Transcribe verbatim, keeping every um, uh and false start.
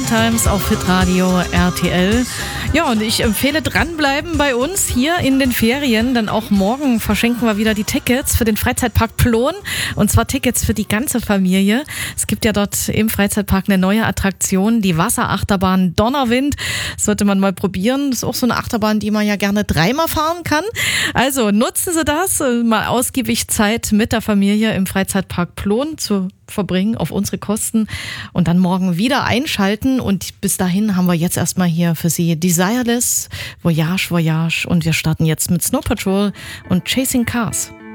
Times auf Hitradio R T L. Ja, und ich empfehle dranbleiben bei uns hier in den Ferien, denn auch morgen verschenken wir wieder die Tickets für den Freizeitpark Plon, und zwar Tickets für die ganze Familie. Es gibt ja dort im Freizeitpark eine neue Attraktion, die Wasserachterbahn Donnerwind. Das sollte man mal probieren. Das ist auch so eine Achterbahn, die man ja gerne dreimal fahren kann. Also nutzen Sie das, mal ausgiebig Zeit mit der Familie im Freizeitpark Plon zu verbringen auf unsere Kosten und dann morgen wieder einschalten. Und bis dahin haben wir jetzt erstmal hier für Sie Desireless, Voyage, Voyage, und wir starten jetzt mit Snow Patrol und Chasing Cars.